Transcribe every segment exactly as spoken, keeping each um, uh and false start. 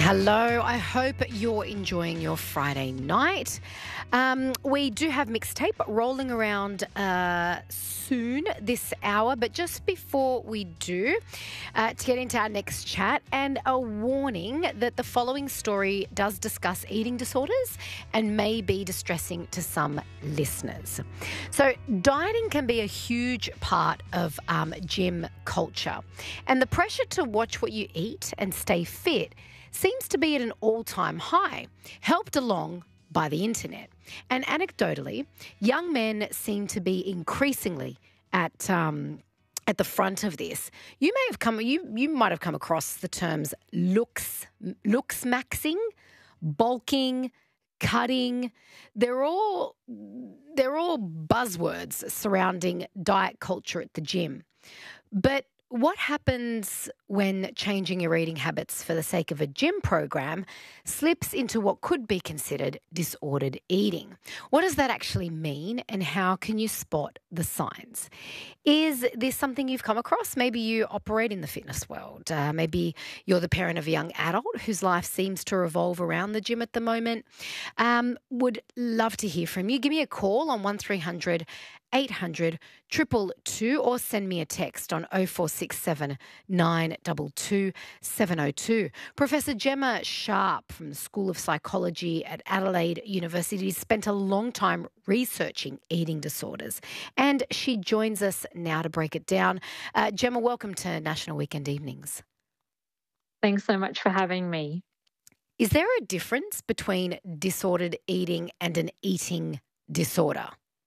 Hello, I hope you're enjoying your Friday night. Um, we do have Mixtape rolling around uh, soon this hour, but just before we do, uh, to get into our next chat, and a warning that the following story does discuss eating disorders and may be distressing to some listeners. So dieting can be a huge part of um, gym culture, and the pressure to watch what you eat and stay fit seems to be at an all-time high, helped along by the internet. And anecdotally, young men seem to be increasingly at um, at the front of this. You may have come, you you might have come across the terms looks looks maxing, bulking, cutting. They're all they're all buzzwords surrounding diet culture at the gym. But what happens when changing your eating habits for the sake of a gym program slips into what could be considered disordered eating? What does that actually mean, and how can you spot the signs? Is this something you've come across? Maybe you operate in the fitness world. Uh, maybe you're the parent of a young adult whose life seems to revolve around the gym at the moment. Um, would love to hear from you. Give me a call on one three hundred eight hundred two two two or send me a text on oh four six seven nine two two seven oh two. Professor Gemma Sharp from the School of Psychology at Adelaide University spent a long time researching eating disorders, and she joins us now to break it down. Uh, Gemma, welcome to National Weekend Evenings. Thanks so much for having me. Is there a difference between disordered eating and an eating disorder?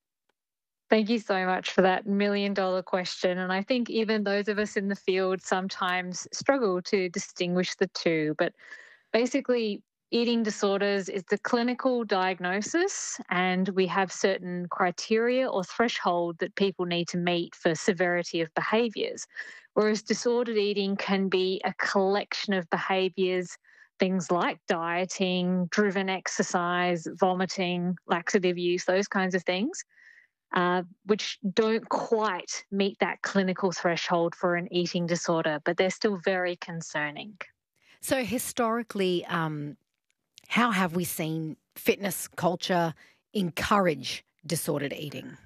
Thank you so much for that million dollar question. And I think even those of us in the field sometimes struggle to distinguish the two. But basically, eating disorders is the clinical diagnosis, and we have certain criteria or threshold that people need to meet for severity of behaviours. Whereas disordered eating can be a collection of behaviours, things like dieting, driven exercise, vomiting, laxative use, those kinds of things. Uh, which don't quite meet that clinical threshold for an eating disorder, but they're still very concerning. So historically, um, how have we seen fitness culture encourage disordered eating?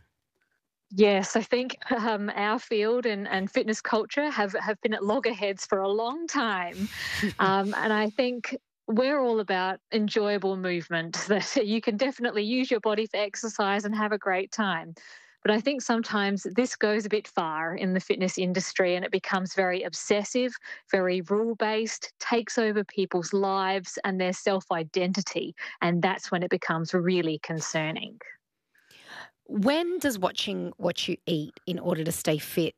Yes, I think um, our field and, and fitness culture have, have been at loggerheads for a long time. um, and I think we're all about enjoyable movement, that you can definitely use your body for exercise and have a great time. But I think sometimes this goes a bit far in the fitness industry, and it becomes very obsessive, very rule-based, takes over people's lives and their self-identity. And that's when it becomes really concerning. When does watching what you eat in order to stay fit,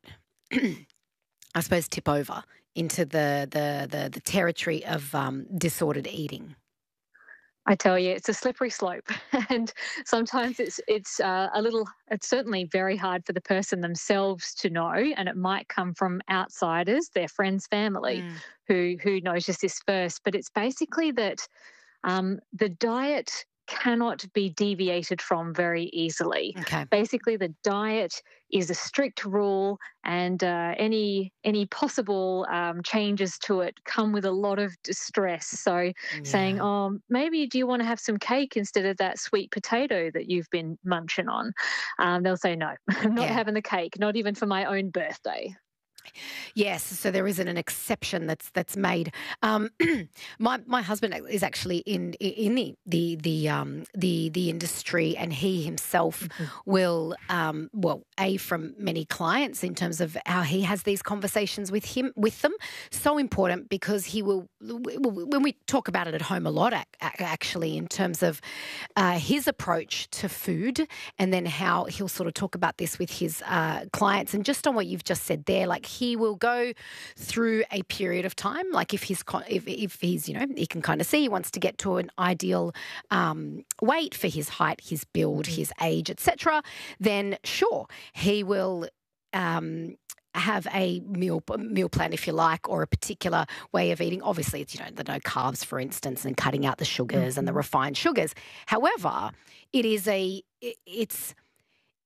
I suppose, tip over into the the the, the territory of um, disordered eating? I tell you, it's a slippery slope, and sometimes it's it's uh, a little. It's certainly very hard for the person themselves to know, and it might come from outsiders, their friends, family, mm. who who notice this first. But it's basically that um, the diet cannot be deviated from very easily. Okay. Basically, the diet is a strict rule, and uh, any any possible um, changes to it come with a lot of distress. So yeah. saying, oh, maybe do you want to have some cake instead of that sweet potato that you've been munching on? Um, they'll say, no, I'm not yeah. having the cake, not even for my own birthday. Yes, so there isn't an exception that's that's made. Um, my my husband is actually in in the the the um, the, the industry, and he himself mm-hmm. will um, well a from many clients in terms of how he has these conversations with him with them. So important, because he will, when we talk about it at home a lot, actually, in terms of uh, his approach to food, and then how he'll sort of talk about this with his uh, clients, and just on what you've just said there, like. He will go through a period of time, like if he's if, if he's you know he can kind of see he wants to get to an ideal um, weight for his height, his build, his age, et cetera. Then sure, he will. Um, have a meal meal plan, if you like, or a particular way of eating. Obviously, it's, you know, the no carbs, for instance, and cutting out the sugars mm-hmm. and the refined sugars. However, it is a, it, it's,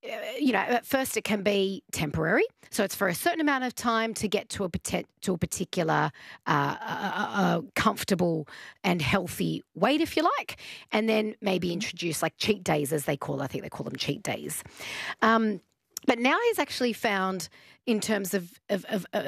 you know, at first it can be temporary. So it's for a certain amount of time to get to a, to a particular uh, uh, uh, comfortable and healthy weight, if you like, and then maybe introduce like cheat days, as they call, I think they call them cheat days. Um, but now he's actually found, in terms of, of, of